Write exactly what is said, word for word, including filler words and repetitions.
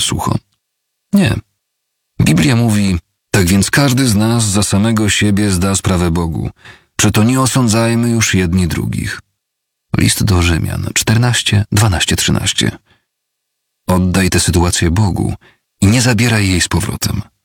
sucho. Nie. Biblia mówi, tak więc każdy z nas za samego siebie zda sprawę Bogu. Przeto nie osądzajmy już jedni drugich. List do Rzymian czternaście, dwanaście, trzynaście. Oddaj tę sytuację Bogu i nie zabieraj jej z powrotem.